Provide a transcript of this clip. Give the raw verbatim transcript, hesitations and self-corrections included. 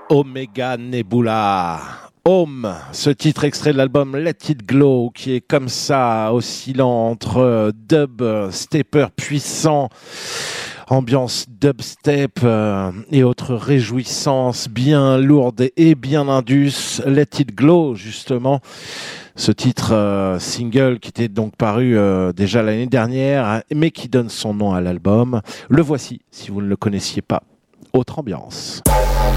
Omega Nebula. Home, ce titre extrait de l'album Let It Glow, qui est comme ça, oscillant entre dub, stepper puissant, ambiance dubstep euh, et autres réjouissances bien lourdes et bien indus. Let It Glow, justement, ce titre euh, single qui était donc paru euh, déjà l'année dernière, mais qui donne son nom à l'album. Le voici, si vous ne le connaissiez pas. Autre ambiance.